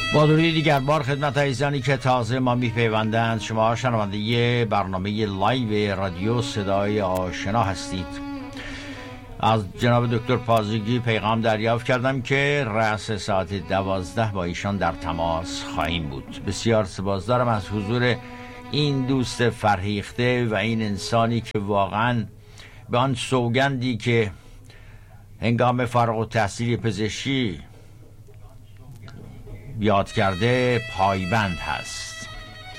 با درودی دیگر بار خدمت عزیزانی که تازه ما میپیوندند، شما شنونده برنامه لایو رادیو صدای آشنا هستید. از جناب دکتر پازگی پیغام دریافت کردم که رأس ساعت 12 با ایشان در تماس خواهیم بود. بسیار سپاسدارم از حضور این دوست فرهیخته و این انسانی که واقعا به آن سوگندی که هنگام فارغ التحصیلی پزشکی یاد کرده پایبند هست.